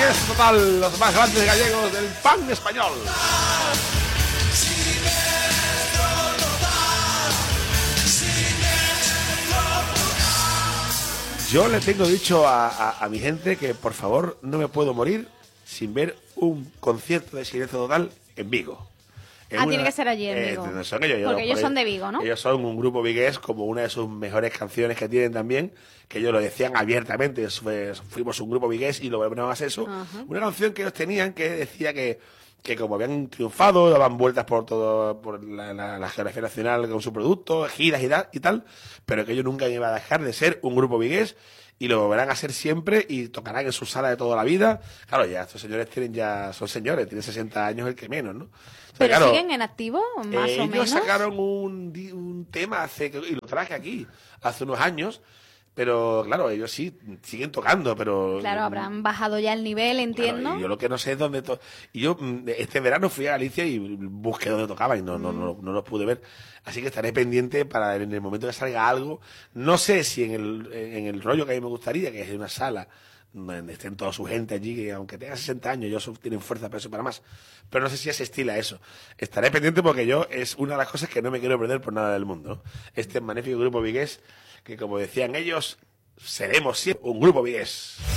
Vigués total, los más grandes gallegos del pan español. Yo le tengo dicho a mi gente que por favor no me puedo morir sin ver un concierto de Silencio Total en Vigo. Tiene que ser allí en Vigo. Son ellos, porque ellos son de Vigo, ¿no? Ellos son un grupo vigués, como una de sus mejores canciones que tienen también, que ellos lo decían abiertamente. Fuimos un grupo vigués y lo volvemos a hacer eso. Una canción que ellos tenían que decía que como habían triunfado, daban vueltas por todo, por la geografía nacional con su producto, giras y tal, pero que ellos nunca iban a dejar de ser un grupo vigués y lo volverán a ser siempre y tocarán en su sala de toda la vida. Claro, ya estos señores son señores, tienen 60 años el que menos, ¿no? O sea, ¿Pero claro, siguen en activo, más o menos? Ellos sacaron un tema y lo traje aquí hace unos años. Pero, claro, ellos sí siguen tocando, pero... Claro, habrán bajado ya el nivel, entiendo. Claro, y yo lo que no sé es dónde... Y yo este verano fui a Galicia y busqué dónde tocaba y no los pude ver. Así que estaré pendiente para en el momento que salga algo. No sé si en el rollo que a mí me gustaría, que es una sala donde estén toda su gente allí, que aunque tenga 60 años, ellos tienen fuerza para eso y para más. Pero no sé si se estila eso. Estaré pendiente porque yo es una de las cosas que no me quiero perder por nada del mundo, ¿no? Este magnífico grupo vigués que, como decían ellos, seremos siempre un grupo vigués.